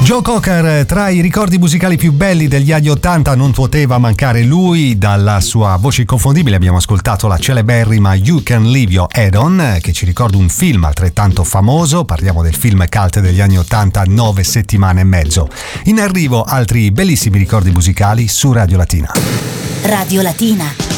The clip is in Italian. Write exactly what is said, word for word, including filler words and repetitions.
Joe Cocker, tra i ricordi musicali più belli degli anni ottanta non poteva mancare lui. Dalla sua voce inconfondibile abbiamo ascoltato la celeberrima You Can Leave Your Head On, che ci ricorda un film altrettanto famoso. Parliamo del film cult degli anni ottanta, Nove settimane e mezzo. In arrivo altri bellissimi ricordi musicali su Radio Latina. Radio Latina.